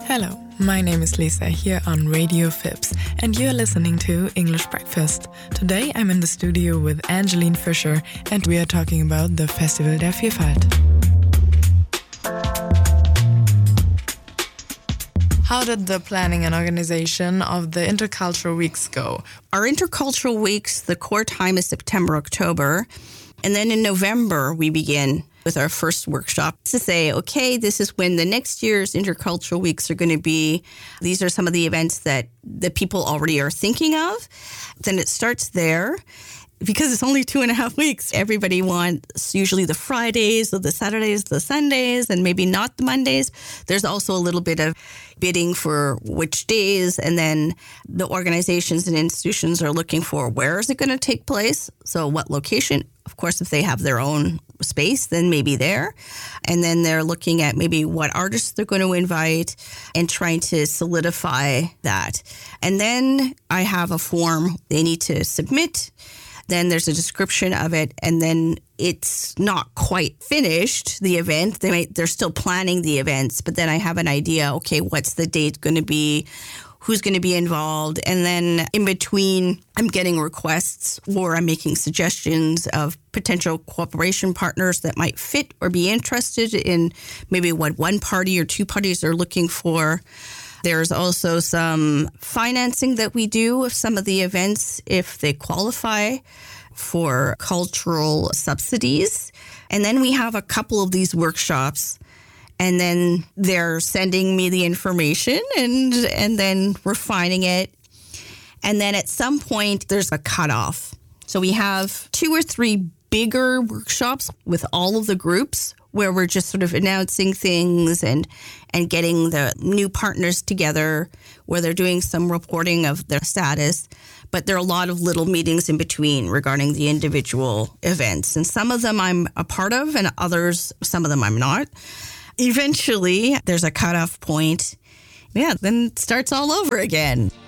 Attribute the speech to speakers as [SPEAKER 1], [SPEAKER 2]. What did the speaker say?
[SPEAKER 1] Hello, my name is Lisa here on Radio Phipps, and you're listening to English Breakfast. Today I'm in the studio with Angeline Fischer, and we are talking about the Festival der Vielfalt. How did the planning and organization of the Intercultural Weeks go?
[SPEAKER 2] Our Intercultural Weeks, the core time is September, October. And then in November, we begin with our first workshop to say, okay, this is when the next year's Intercultural Weeks are going to be. These are some of the events that the people already are thinking of. Then it starts there. Because it's only 2.5 weeks, everybody wants usually the Fridays or the Saturdays, the Sundays, and maybe not the Mondays. There's also a little bit of bidding for which days, and then the organizations and institutions are looking for where is it going to take place, so what location. Of course, if they have their own space, then maybe there. And then they're looking at maybe what artists they're going to invite and trying to solidify that. And then I have a form they need to submit. Then there's a description of it, and then it's not quite finished, the event. They're still planning the events, but then I have an idea, okay, what's the date going to be? Who's going to be involved? And then in between, I'm getting requests or I'm making suggestions of potential cooperation partners that might fit or be interested in maybe what one party or two parties are looking for. There's also some financing that we do of some of the events if they qualify for cultural subsidies. And then we have a couple of these workshops, and then they're sending me the information and then refining it. And then at some point, there's a cutoff. So we have 2 or 3 bigger workshops with all of the groups where we're just sort of announcing things and getting the new partners together, where they're doing some reporting of their status. But there are a lot of little meetings in between regarding the individual events. And some of them I'm a part of, and others, some of them I'm not. Eventually, there's a cutoff point. Yeah, then it starts all over again.